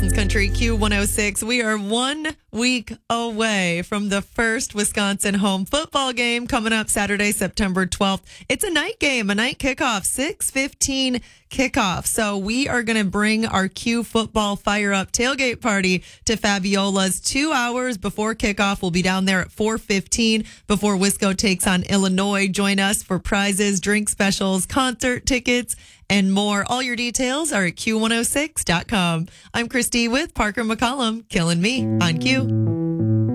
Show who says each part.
Speaker 1: Wilson's Country Q106. We are 1 week away from the first Wisconsin home football game coming up Saturday, September 12th. It's a night game, a night kickoff, 6:15 kickoff. So we are going to bring our Q football fire up tailgate party to Fabiola's 2 hours before kickoff. We'll be down there at 4:15 before Wisco takes on Illinois. Join us for prizes, drink specials, concert tickets, and more. All your details are at Q106.com. I'm Christy with Parker McCollum, killing me on Q.